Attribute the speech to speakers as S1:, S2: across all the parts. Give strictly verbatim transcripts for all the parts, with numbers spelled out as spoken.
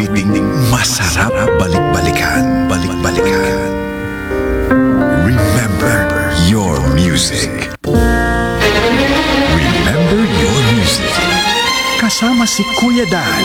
S1: biting masarap balik-balikan. Balik-balikan. Remember your music. Remember your music. Kasama si Kuya Dan.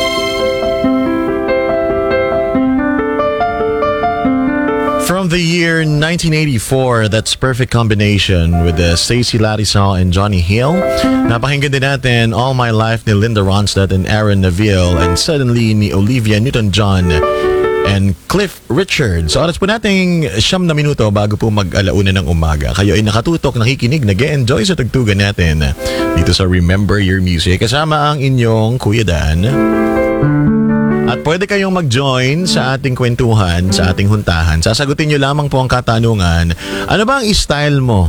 S2: From the year nineteen eighty-four, that's Perfect Combination with uh, Stacey Lattisaw and Johnny Hill. Napakinggan din natin All My Life ni Linda Ronstadt and Aaron Neville, and Suddenly ni Olivia Newton-John and Cliff Richard. So oras po nating siyam na minuto bago po mag-alauna ng umaga. Kayo ay nakatutok, nakikinig, nag-e-enjoy sa tugtugan natin dito sa Remember Your Music. Kasama ang inyong Kuya Dan. At pwede kayong mag-join sa ating kwentuhan, sa ating huntahan. Sasagutin nyo lamang po ang katanungan. Ano ba ang style mo?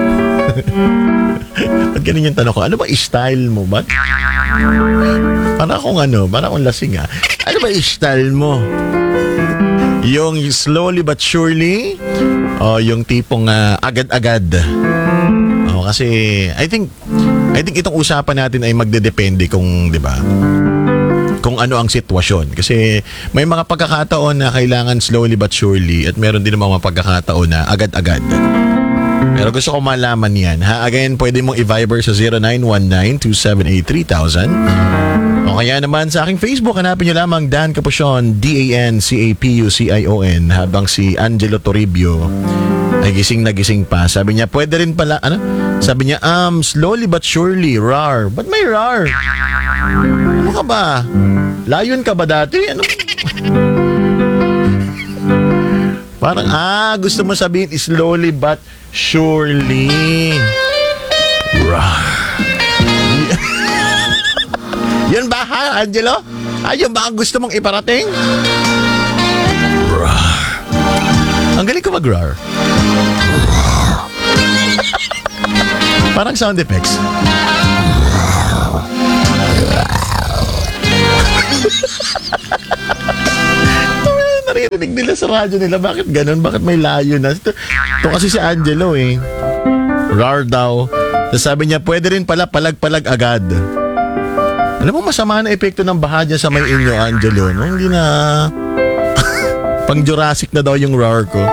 S2: Ba't ganun yung tanong ko? Ano ba style mo? Ba't? Para akong ano, para akong lasing ah. Ano ba style mo? Yung slowly but surely? O yung tipong uh, agad-agad? O kasi, I think, I think itong usapan natin ay magdedepende kung, di ba? Kung ano ang sitwasyon. Kasi may mga pagkakataon na kailangan slowly but surely at meron din mga pagkakataon na agad-agad. Pero gusto ko malaman yan. Ha? Again, pwede mong i-Viber sa zero nine one nine two seven eight three thousand. O kaya naman sa aking Facebook, hanapin nyo lamang Dan Capucion, D A N C A P U C I O N, habang si Angelo Toribio ay gising na gising pa. Sabi niya, pwede rin pala, ano? Sabi niya, um, slowly but surely, rar. Ba't may rar? Ano ka ba? Layon ka ba dati? Ano? Parang, ah, gusto mo sabihin, slowly but surely. Rar. Yun ba, ha, Angelo? Ayun ba ang gusto mong iparating? Rar. Ang galing ko mag-rar. Parang sound effects. Naririnig nila sa radyo nila. Bakit ganun? Bakit may layo na? Ito, ito kasi si Angelo eh. Rar daw. Tapos sabi niya, pwede rin pala palag-palag agad. Alam mo, masama na epekto ng baha dyan sa may inyo, Angelo. No? Hindi na... Pang Jurassic na daw yung rar ko.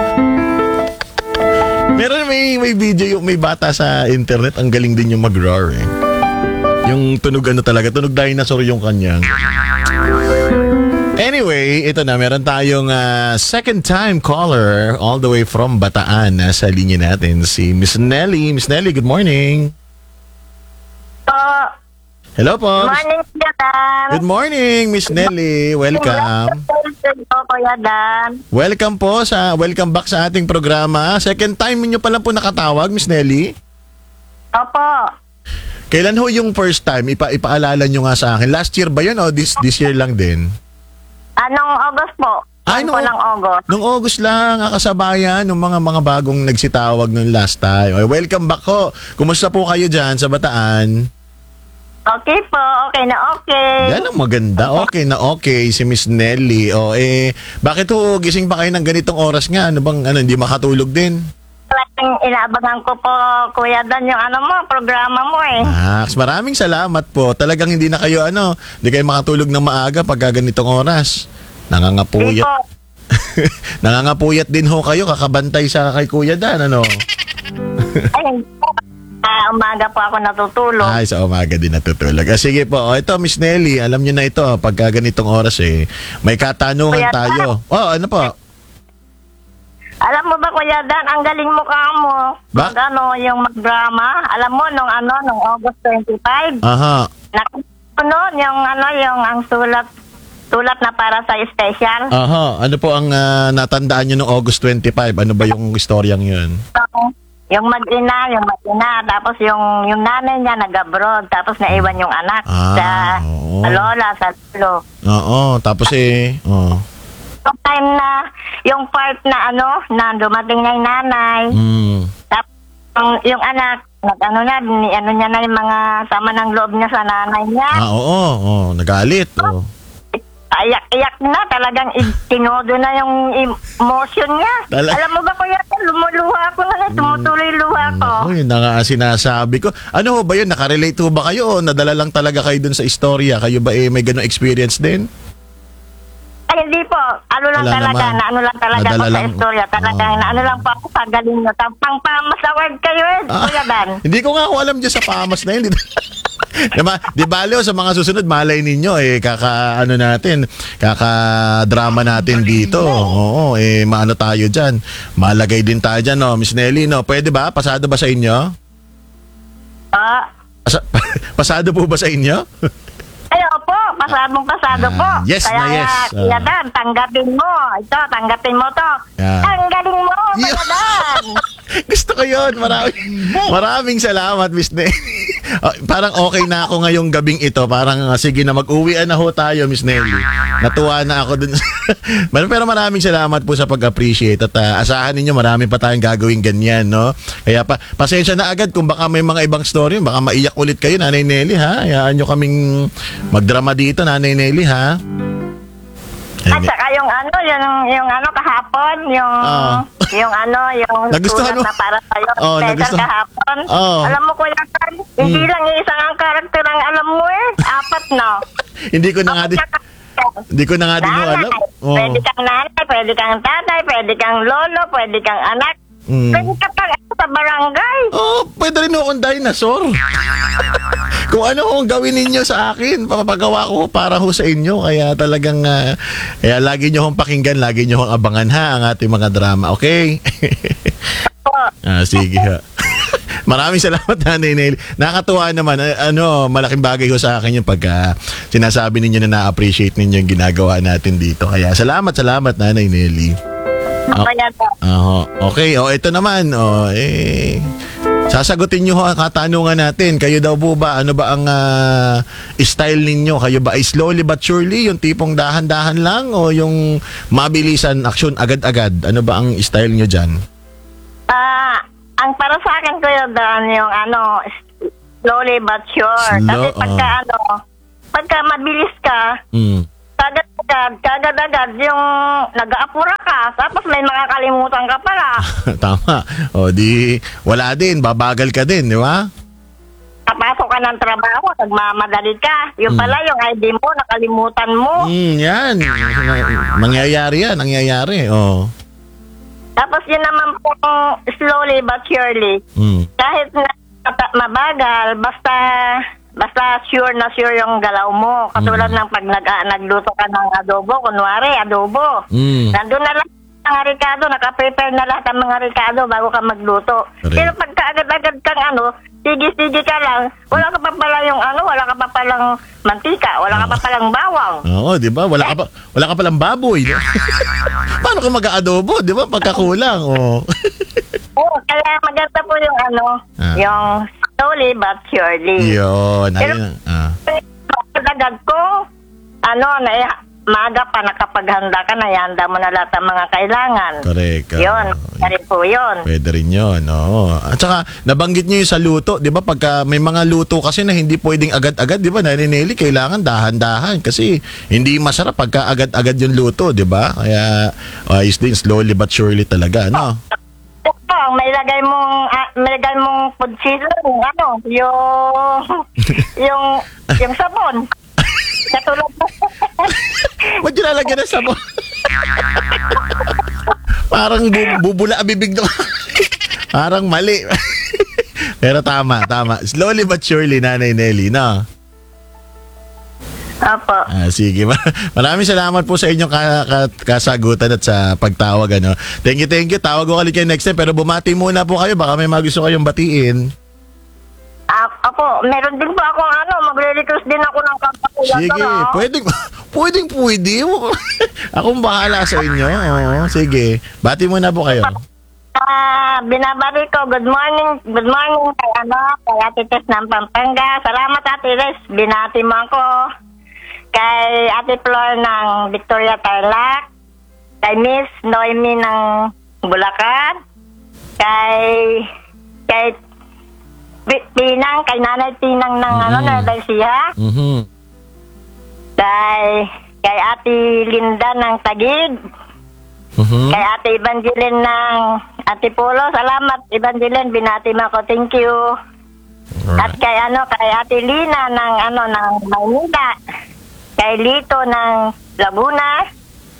S2: Meron may, may video yung may bata sa internet. Ang galing din yung mag-rar eh. Yung tunog ano talaga. Tunog dinosaur yung kanyang. Anyway, ito na. Meron tayong uh, second time caller all the way from Bataan. Nasa linya natin si Miss Nelly. Miss Nelly, good morning.
S3: Uh,
S2: Hello po.
S3: Good morning, Kuya Dan.
S2: Good morning, Miss Nelly. Welcome.
S3: Hello, Kuya Dan.
S2: Welcome po sa welcome back sa ating programa. Second time niyo pa lang po nakatawag, Miss Nelly.
S3: Opo.
S2: Kailan ho yung first time? Ipa ipaalala nyo nga sa akin. Last year ba yun o this, this year lang din?
S3: Anong August po?
S2: Ay,
S3: Ano po ng August?
S2: Nung August lang, kasabayan ng mga mga bagong nagsitawag nung last time. Okay, welcome back ho. Kumusta po kayo dyan sa Bataan?
S3: Okay po, okay na okay.
S2: Yan ang maganda. Okay na okay si Miss Nelly. O eh, bakit ho gising pa kayo ng ganitong oras nga? Ano bang, ano, hindi makatulog din?
S3: Talagang inaabangan ko po, Kuya Dan, yung ano mo, programa mo eh.
S2: Max, maraming salamat po. Talagang hindi na kayo, ano, hindi kayo makatulog ng maaga pag ganitong oras.
S3: Hindi
S2: Nangangapuyat.
S3: po.
S2: Nangangapuyat din ho kayo, kakabantay sa kay Kuya Dan, ano?
S3: Ay, hindi po. Ah, umaga po ako natutulog.
S2: Ay, sa umaga din natutulog. Ah, sige po, o, ito Miss Nelly, alam niyo na ito, pag ganitong oras eh, may katanungan
S3: Kuya
S2: tayo. Oh, ano po?
S3: Alam mo ba, Kuya Dan, ang galing mo ka mo.
S2: Ba?
S3: Pag ano, yung mag-drama. Alam mo, nung ano, nung August twenty-five.
S2: Aha.
S3: Nakita noon, yung ano, yung ang sulat, sulat na para sa special.
S2: Aha. Ano po ang ah, natandaan niyo noong August twenty-five? Ano ba yung istoryang yun?
S3: So, yung mag-ina, yung mag-ina, tapos yung yung nanay niya nag-abroad, tapos naiwan yung anak
S2: Ah,
S3: sa,
S2: oo.
S3: sa lola, sa lolo.
S2: Oo, tapos eh, oh.
S3: Yung time na, yung part na ano, na dumating na yung nanay,
S2: Mm.
S3: tapos yung, yung anak, nag-ano na, ni, ano niya na yung mga sama ng loob niya sa nanay niya.
S2: Ah, oo, oh, nagalit. Oh.
S3: Iyak-iyak na, talagang tinodo na yung emotion niya.
S2: Tala-
S3: Alam mo ba, Kuya, lumuluha ko na, tumutuloy luha ko.
S2: Ako, yun na nga ang sinasabi ko. Ano ho ba yun? Nakarelate ho ba kayo o nadala lang talaga kayo dun sa istorya? Kayo ba eh may ganong experience din?
S3: Ay, hindi po. Ano lang
S2: Wala
S3: talaga,
S2: naman.
S3: na ano lang talaga
S2: Nadala
S3: ako sa
S2: lang.
S3: istorya. Talagang
S2: Ah.
S3: na ano lang po ako sa galing nyo. Pang pamas award kayo eh,
S2: Ah,
S3: Kuya Dan.
S2: hindi ko nga ako alam dyan sa pamas na yun. Diba, di bale o sa mga susunod malay ninyo eh kaka ano natin, kaka drama natin dito. Oo, eh maano tayo diyan. Malagay din tayo diyan, no, Miss Nelly, no. Pwede ba? Pasado ba sa inyo?
S3: Ah,
S2: Pasa- pasado po ba sa inyo?
S3: ay, opo. Pasadong pasado
S2: Ah,
S3: po.
S2: yes
S3: Kaya,
S2: na yes.
S3: Kuya
S2: Ah.
S3: Dan, tanggapin mo. Ito, tanggapin mo to.
S2: Yeah.
S3: Ang galing mo, Kuya
S2: Yeah.
S3: Dan.
S2: Gusto ko yun. Maraming, maraming salamat, Miss Nelly. Ah, parang okay na ako ngayong gabing ito. Parang ah, sige na, mag-uwian na ho tayo, Miss Nelly. Natuwa na ako dun. Pero pero maraming salamat po sa pag-appreciate at ah, asahan ninyo marami pa tayong gagawin ganyan, no? Kaya pa, pasensya na agad kung baka may mga ibang story, baka maiyak ulit kayo, Nanay Nelly, ha? Hayaan nyo kaming magdrama dito, Nanay Nelly, ha?
S3: At saka yung ano, yung, yung ano kahapon, yung,
S2: Ah.
S3: yung ano, yung
S2: Nagustuhan
S3: sulat
S2: mo?
S3: na para sa'yo,
S2: Oh,
S3: special
S2: nagustuhan-
S3: kahapon.
S2: Oh.
S3: Alam mo, Kuya Dan, hindi
S2: Hmm.
S3: lang isang ang karakter ang alam mo eh. Apat na.
S2: Hindi ko na nga din, hindi ko na nga din ho
S3: Nanay,
S2: alam. Oh.
S3: pwede kang nanay, pwede kang tatay, pwede kang lolo, pwede kang anak.
S2: Mm.
S3: Pwede ka pang ano, sa barangay.
S2: Oh, pwede rin akong dinosaur. Kung ano ang gawin ninyo sa akin, papagawa ko para ho sa inyo. Kaya talagang, ah, kaya lagi nyo hong pakinggan, lagi nyo hong abangan ha, ang ating mga drama, okay?
S3: Po.
S2: ah, sige ha. Maraming salamat, Nanay Nelly. Nakakatuwa naman, ah, ano, malaking bagay ho sa akin yung pagka sinasabi ninyo na na-appreciate ninyo yung ginagawa natin dito. Kaya salamat, salamat, Nanay Nelly. Oh.
S3: Kaya po.
S2: Aho. Okay, oh ito naman, oh eh sasagutin niyo ho ang katanungan natin. Kayo daw po ba, ano ba ang ah, style ninyo? Kayo ba ay slowly but surely, yung tipong dahan-dahan lang o yung mabilisan, aksyon agad-agad? Ano ba ang style niyo diyan?
S3: Ah, ang para sa akin, Kuya Dan, yung ano, slowly but sure.
S2: Slow,
S3: Kasi pagka
S2: ah.
S3: ano, pagka mabilis ka,
S2: Mm.
S3: kagad-agad, kagad-agad, yung nag-aapura ka, tapos may mga kalimutan ka pala.
S2: Tama. O di wala din, babagal ka din, di ba?
S3: Kapasok ka ng trabaho, nagmamadali ka. Yung
S2: Hmm.
S3: pala, yung I D mo, nakalimutan mo.
S2: Mm, yan. Mangyayari yan, nangyayari. Oh.
S3: Tapos yun naman po, slowly but surely,
S2: Mm.
S3: kahit na mata- mabagal, basta basta sure na sure yung galaw mo. Katulad
S2: Mm.
S3: ng pag nag, ah, nagluto ka ng adobo, kunwari, adobo.
S2: Mm.
S3: Nandun na lang ang mga Ricardo, nakaprepare na lahat ang mga Ricardo bago ka magluto.
S2: Correct.
S3: Pero pagka agad-agad kang ano, sige-sige ka lang, wala ka pa pala yung ano, wala ka pa palang mantika, wala ka pa palang bawang.
S2: Oo, di ba? Wala ka pa, wala ka palang baboy. di ba? Paano ka mag-aadobo, di ba? Pagkakulang. Oh.
S3: Oo, kaya maganda po yung ano,
S2: Ah.
S3: yung slowly but surely.
S2: Yun.
S3: Pero-
S2: Ayun. Ah.
S3: Agad ko, ano, na, maaga pa nakapaghanda ka, nayanda mo na lahat ng mga kailangan.
S2: Correct. Ah.
S3: Yun, kaya po yun.
S2: Pwede rin yun. Oo. At saka, nabanggit nyo yung sa luto. Di ba? Pagka may mga luto kasi na hindi pwedeng agad-agad, di ba? Nanay Nelly, kailangan dahan-dahan. Kasi hindi masarap pagka agad-agad yung luto, di ba? Kaya, ayos din, slowly but surely talaga, no?
S3: Oo, may lagay mong, ah, may lagay mong food seasoning, ano, yung, yung, yung sabon. Katulad mo.
S2: Ba't yun lalagyan ng sabon? Parang bu- bubula ang bibig no? Parang mali. Pero tama, tama. Slowly but surely, Nanay Nelly, no?
S3: Opo.
S2: Ah, sige. Maraming salamat po sa inyong ka- ka- kasagutan at sa pagtawag. Ano. Thank you, thank you. Tawag ko ulit kayo next time. Pero bumati muna po kayo. Baka may mga gusto kayong batiin.
S3: Ah, opo, meron din po akong ano, magre-request din ako ng kapakulan.
S2: Sige. Pwedeng, pwedeng pwede. Akong bahala sa inyo. Oo, sige. Bati muna po kayo.
S3: Ah, binabari ko, good morning, good morning kay ano, kay Ate Tess ng Pampanga. Salamat Ate Tess, binati mo ako. Kay Ate Flor ng Victoria Tarlac, kay Miss Noemi ng Bulacan, kay kay Pi- Pinang, kay Nanay Pinang ng ano,
S2: Mhm.
S3: na Darcia,
S2: Mhm.
S3: kay kay Ate Linda ng Taguig,
S2: Mhm.
S3: kay Ate Evangeline ng Ate Polo. Salamat Evangeline, binati mo ako, thank you. At kay ano, kay Ate Lina ng ano ng Maynila, kay Lito ng Laguna,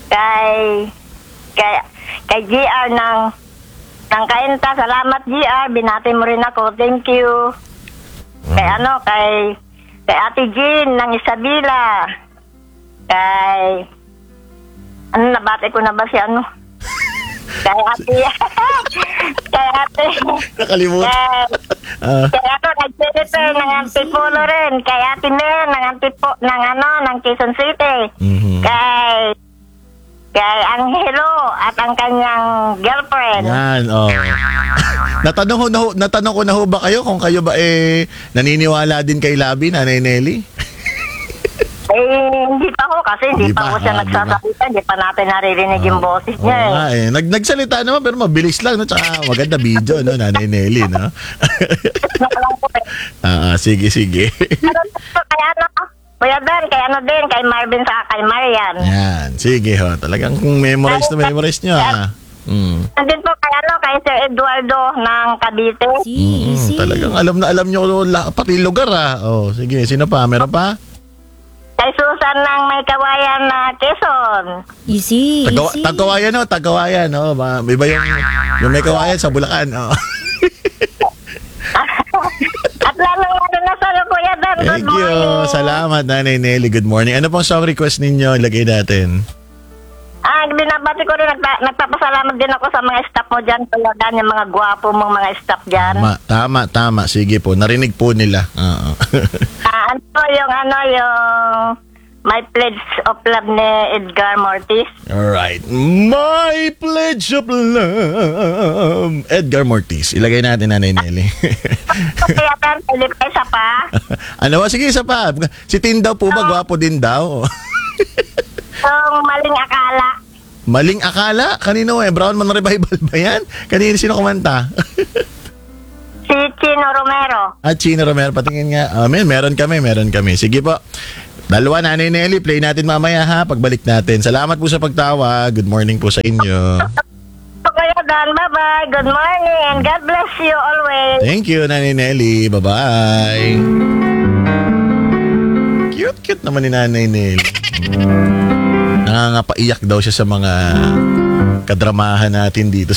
S3: kay kay kay G R ng ng Kainta. Salamat G R, binati mo rin ako. Thank you. Kay ano, kay kay Ate Jean ng Isabela. Kay ano, nabati ko na ba si ano? Kay Ate kay Ate
S2: Nakalimutan.
S3: kay,
S2: Ah,
S3: kay ako, kay Jennifer ng Antipolo rin. Kay Ate Mer ng Antipo, ng ano, ng Quezon City.
S2: mhm.
S3: Kay kay Angelo at ang kanyang girlfriend.
S2: Yan, oh. natanong, ko na, ho- natanong ko na ho ba kayo kung kayo ba eh naniniwala din kay Labi, Nanay Nelly?
S3: Eh, hindi pa ho kasi hindi,
S2: Hindi
S3: pa
S2: pa,
S3: ho siya
S2: ah,
S3: nagsasalita. Hindi pa natin naririnig yung boses
S2: Oo
S3: niya eh.
S2: nga eh. Nag, nagsalita naman pero mabilis lang, no? Tsaka maganda video, no, Nanay Nelly, no?
S3: Nakalang po eh.
S2: Ah, ah, sige, sige.
S3: Pero kay ano, Kuya Ben, kay ano din, kay Marvin sa kay Marian.
S2: Yan, sige ho. Talagang kung memorize na memorize nyo, ah. Mm.
S3: Nandun po kay ano, kay Sir Eduardo ng Cavite.
S4: Easy, easy.
S2: Mm, talagang alam na alam nyo la- pati lugar, ah. Oh, sige, sino pa? Meron pa?
S3: Kay Susan ng May Kawayan na Quezon.
S4: Easy,
S2: Tagawa,
S4: easy.
S2: Tagawayan, no? Tagawayan, no? Ba, iba yung, yung may kawayan sa Bulacan, oh.
S3: At lalong ano na sa Kuya Ben, good
S2: Thank you.
S3: morning.
S2: Salamat, Nanay Nelly. Good morning. Ano pong song request ninyo? Ilagay natin.
S3: Ah, binabati ko rin, nagpa, nagpapasalamat din ako sa mga staff mo dyan, Kuya Dan, yung mga gwapo mong mga staff dyan.
S2: Tama, tama, tama. Sige po. Narinig po nila. Oo.
S3: Ah, ano yung ano yung My Pledge of Love ni Edgar Mortis.
S2: Alright. My pledge of love. Edgar Mortis. Ilagay natin, Nanay Nelly.
S3: Kaya tan, pwede pa isa pa.
S2: ano ba? Sige, isa pa. Si Tin daw po ba? Gwapo din daw.
S3: Yung maling akala.
S2: Maling akala? Kanino eh? Brown Man Revival ba yan? Kanino sino kumanta?
S3: Si Chino Romero.
S2: At Chino Romero, patingin nga. Amen, meron kami, meron kami. Sige po. Dalawa, Nanay Nelly, play natin mamaya ha, pagbalik natin. Salamat po sa pagtawa. Good morning po sa inyo.
S3: Kaya Dan, bye-bye. Good morning and God bless you always.
S2: Thank you, Nanay Nelly. Bye-bye. Cute-cute naman ni Nanay Nelly. Nangangapaiyak daw siya sa mga kadramahan natin dito.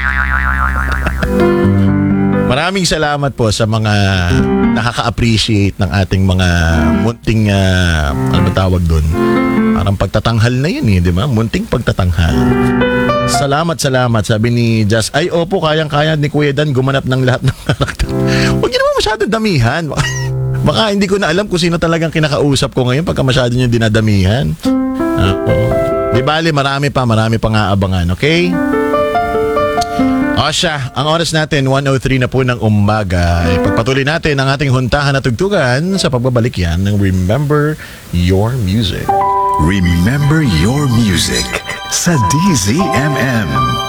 S2: Maraming salamat po sa mga nakaka-appreciate ng ating mga munting, uh, ano ba tawag doon? Parang pagtatanghal na yun eh, di ba? Munting pagtatanghal. Salamat, salamat. Sabi ni Jazz, ay opo, kayang-kaya ni Kuya Dan gumanap ng lahat ng karakter. Huwag niyo naman masyadong damihan. Baka hindi ko na alam kung sino talagang kinakausap ko ngayon pagka masyado niyo dinadamihan. Ako. Di bali, marami pa, marami pang aabangan, okay? O siya, ang oras natin, one oh three na po ng umaga. Ipagpatuloy natin ang ating huntahan at tugtugan sa pagbabalik yan ng Remember Your Music.
S1: Remember your music sa D Z M M.